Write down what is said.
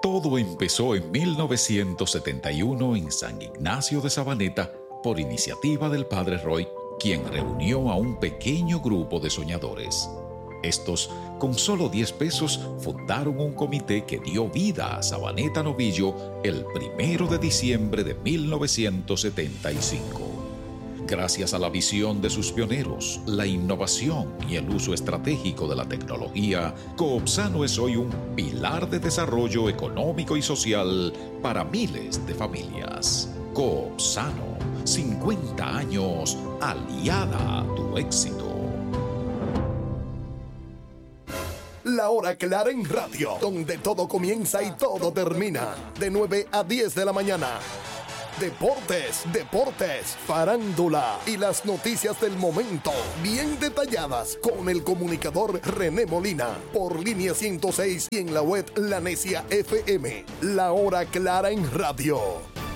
Todo empezó en 1971 en San Ignacio de Sabaneta por iniciativa del padre Roy, quien reunió a un pequeño grupo de soñadores. Estos, con solo 10 pesos, fundaron un comité que dio vida a Sabaneta Novillo el 1 de diciembre de 1975. Gracias a la visión de sus pioneros, la innovación y el uso estratégico de la tecnología, Coopsano es hoy un pilar de desarrollo económico y social para miles de familias. Coopsano, 50 años aliada a tu éxito. La Hora Clara en Radio, donde todo comienza y todo termina. De 9 a 10 de la mañana. Deportes, farándula y las noticias del momento, bien detalladas con el comunicador René Molina, por Línea 106 y en la web La Necia FM. La Hora Clara en Radio.